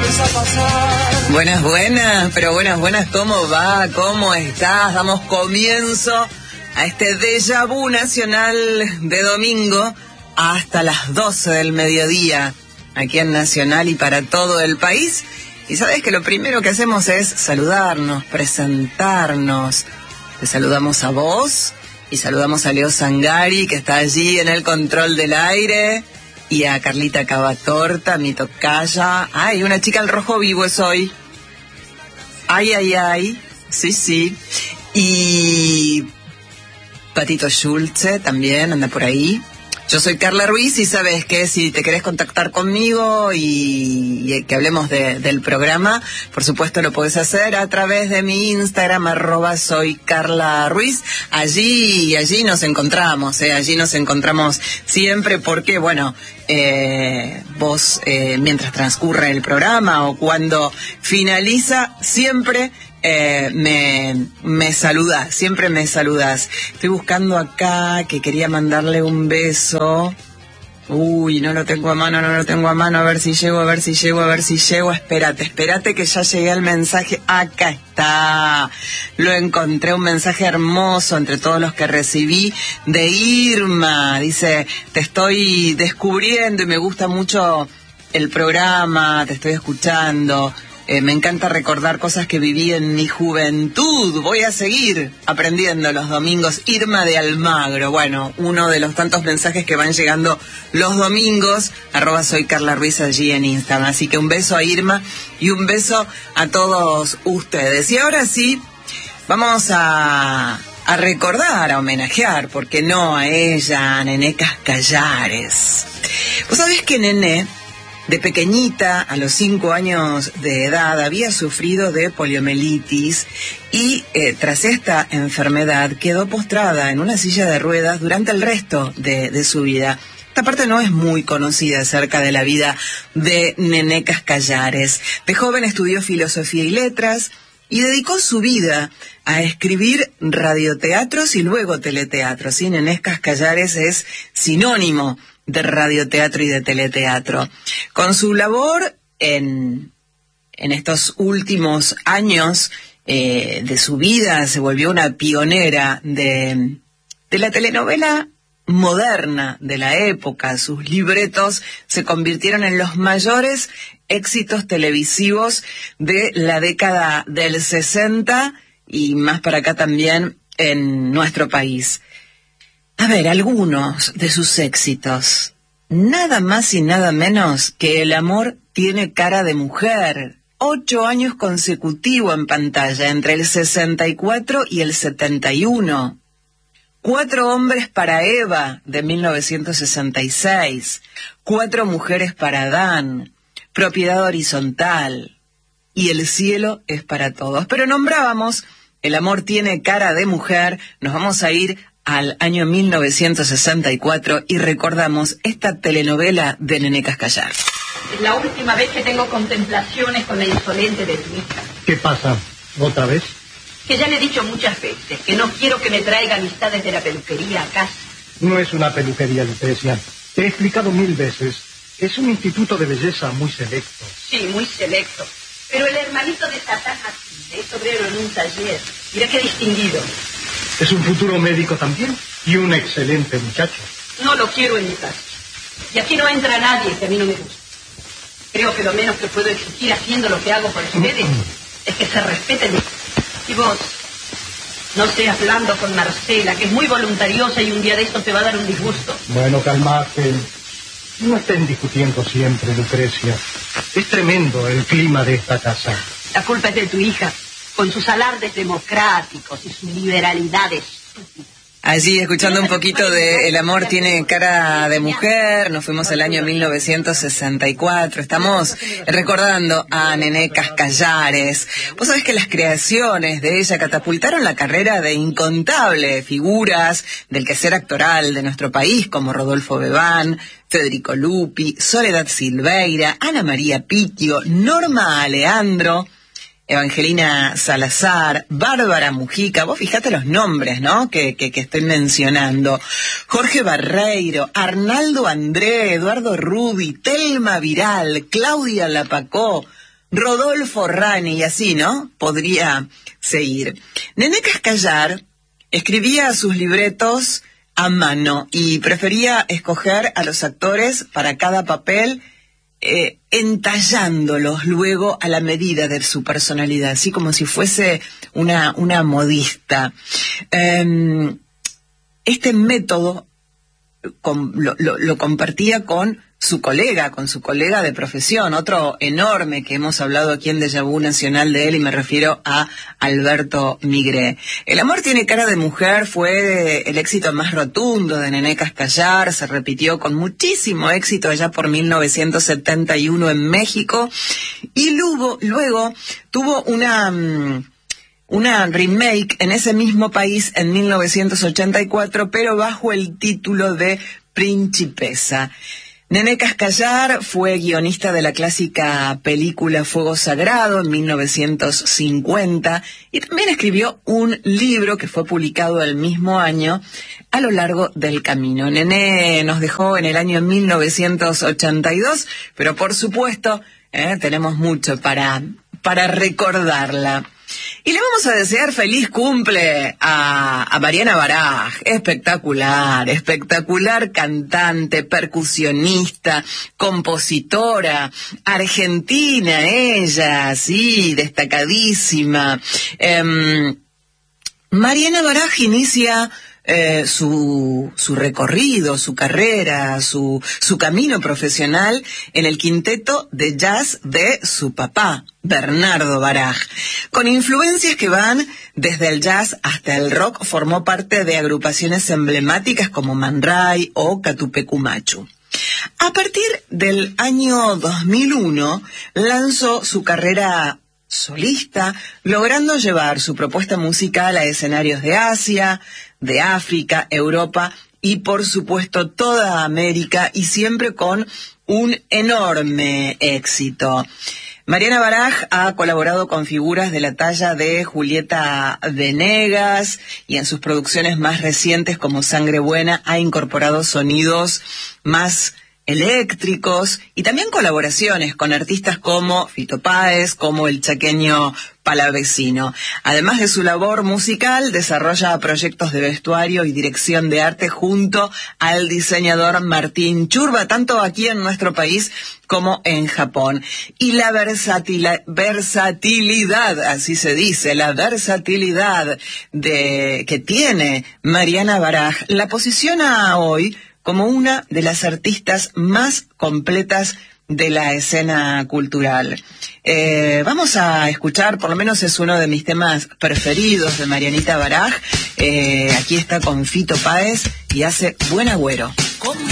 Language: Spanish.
Buenas, buenas, pero buenas, buenas, ¿cómo va? ¿Cómo estás? Damos comienzo a este déjà vu nacional de domingo hasta las 12 del mediodía, aquí en Nacional y para todo el país. Y sabes que lo primero que hacemos es saludarnos, presentarnos. Te saludamos a vos y saludamos a Leo Sangari, que está allí en el control del aire, y a Carlita Cavatorta, mi tocaya. Ay, una chica al rojo vivo es hoy. Ay, ay, ay. Sí, sí. Y Patito Schulze también anda por ahí. Yo soy Carla Ruiz y sabes que si te querés contactar conmigo y que hablemos del programa, por supuesto lo podés hacer a través de mi Instagram, @soycarlaruiz. Allí nos encontramos, allí nos encontramos siempre porque, bueno, vos mientras transcurre el programa o cuando finaliza, siempre me saludas, siempre me saludas. Estoy buscando acá que quería mandarle un beso. Uy, no lo tengo a mano, a ver si llego. Espérate que ya llegué al mensaje. Acá está. Lo encontré, un mensaje hermoso entre todos los que recibí de Irma. Dice, te estoy descubriendo y me gusta mucho el programa, te estoy escuchando. Me encanta recordar cosas que viví en mi juventud. Voy a seguir aprendiendo los domingos. Irma de Almagro. Bueno, uno de los tantos mensajes que van llegando los domingos. @soycarlaruiz allí en Instagram. Así que un beso a Irma y un beso a todos ustedes. Y ahora sí, vamos a recordar, a homenajear, ¿por qué no?, a ella, a Nené Cascallares. Vos sabés que Nené, de pequeñita, a los 5 años de edad, había sufrido de poliomielitis y tras esta enfermedad quedó postrada en una silla de ruedas durante el resto de su vida. Esta parte no es muy conocida acerca de la vida de Nené Cascallares. De joven estudió filosofía y letras y dedicó su vida a escribir radioteatros y luego teleteatros. ¿Sí? Nené Cascallares es sinónimo de radioteatro y de teleteatro. Con su labor en estos últimos años de su vida, se volvió una pionera de la telenovela moderna de la época. Sus libretos se convirtieron en los mayores éxitos televisivos de la década del 60 y más para acá también en nuestro país. A ver, algunos de sus éxitos. Nada más y nada menos que El amor tiene cara de mujer. 8 años consecutivos en pantalla, entre el 64 y el 71. 4 hombres para Eva, de 1966. 4 mujeres para Adán. Propiedad horizontal. Y El cielo es para todos. Pero nombrábamos El amor tiene cara de mujer. Nos vamos a ir al año 1964 y recordamos esta telenovela de Nené Cascallares. Es la última vez que tengo contemplaciones con la insolente de tu hija. ¿Qué pasa? ¿Otra vez? Que ya le he dicho muchas veces que no quiero que me traiga amistades de la peluquería a casa. No es una peluquería, Lucrecia. Te he explicado 1000 veces. Es un instituto de belleza muy selecto. Sí, muy selecto. Pero el hermanito de Satán es obrero en un taller. Mira qué distinguido. Es un futuro médico también y un excelente muchacho. No lo quiero en mi casa. Y aquí no entra nadie que a mí no me gusta. Creo que lo menos que puedo exigir haciendo lo que hago por ustedes es que se respeten. Y vos, no seas hablando con Marcela, que es muy voluntariosa y un día de esto te va a dar un disgusto. Bueno, calmate. No estén discutiendo siempre, Lucrecia. Es tremendo el clima de esta casa. La culpa es de tu hija, con sus alardes democráticos y sus liberalidades estúpidas. Allí escuchando un poquito de El amor tiene cara de mujer, nos fuimos al año 1964, estamos recordando a Nené Cascallares. Vos sabés que las creaciones de ella catapultaron la carrera de incontables figuras del quehacer actoral de nuestro país, como Rodolfo Bebán, Federico Lupi, Soledad Silveira, Ana María Piquio, Norma Aleandro, Evangelina Salazar, Bárbara Mujica, vos fijate los nombres, ¿no?, que estoy mencionando. Jorge Barreiro, Arnaldo André, Eduardo Rubi, Telma Viral, Claudia Lapacó, Rodolfo Rani, y así, ¿no? Podría seguir. Nené Cascallar escribía sus libretos a mano y prefería escoger a los actores para cada papel, entallándolos luego a la medida de su personalidad, así como si fuese una modista. Este método lo compartía con su colega de profesión, otro enorme que hemos hablado aquí en Déjà Vu Nacional de él, y me refiero a Alberto Migré. El amor tiene cara de mujer fue el éxito más rotundo de Nené Cascallar, se repitió con muchísimo éxito allá por 1971 en México, y luego tuvo una remake en ese mismo país en 1984, pero bajo el título de Principesa. Nené Cascallar fue guionista de la clásica película Fuego Sagrado en 1950 y también escribió un libro que fue publicado el mismo año, A lo largo del camino. Nené nos dejó en el año 1982, pero por supuesto tenemos mucho para recordarla. Y le vamos a desear feliz cumple a Mariana Baraj, espectacular cantante, percusionista, compositora, argentina ella, sí, destacadísima. Mariana Baraj inicia su recorrido, su carrera, su camino profesional en el quinteto de jazz de su papá, Bernardo Baraj. Con influencias que van desde el jazz hasta el rock, formó parte de agrupaciones emblemáticas como Man Ray o Catupecumachu. A partir del año 2001 lanzó su carrera solista, logrando llevar su propuesta musical a escenarios de Asia, de África, Europa y por supuesto toda América, y siempre con un enorme éxito. Mariana Baraj ha colaborado con figuras de la talla de Julieta Venegas, y en sus producciones más recientes como Sangre Buena ha incorporado sonidos más eléctricos y también colaboraciones con artistas como Fito Páez, como el chaqueño Palavecino. Además de su labor musical, desarrolla proyectos de vestuario y dirección de arte junto al diseñador Martín Churba, tanto aquí en nuestro país como en Japón. Y la versatilidad, así se dice, la versatilidad que tiene Mariana Baraj la posiciona hoy como una de las artistas más completas de la escena cultural. Vamos a escuchar, por lo menos es uno de mis temas preferidos de Marianita Baraj. Aquí está con Fito Páez y hace Buen Agüero.